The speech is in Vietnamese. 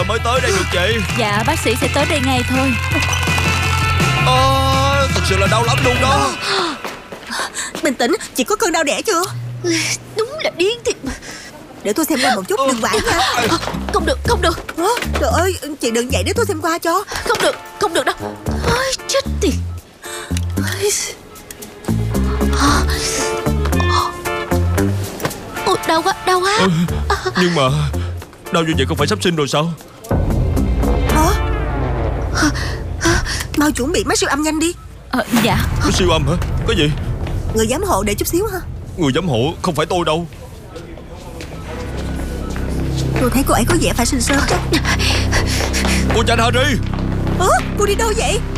mới tới đây được vậy? Dạ bác sĩ sẽ tới đây ngay thôi. Thật sự là đau lắm luôn đó. Bình tĩnh, chị có cơn đau đẻ chưa? Đúng là điên thiệt. Để tôi xem qua một chút, đừng quậy nha. Không được, không được. Trời ơi, chị đừng vậy, để tôi xem qua cho. Không được đâu. Ôi, chết tiệt. Ôi, đau quá, đau quá. Nhưng mà đau như vậy không phải sắp sinh rồi sao? Mau chuẩn bị máy siêu âm nhanh đi. Dạ. Có siêu âm hả? Có gì? Người giám hộ để chút xíu ha. Người giám hộ không phải tôi đâu. Tôi thấy cô ấy có vẻ phải sinh sớm. Cô Chanh Harry. Cô đi đâu vậy?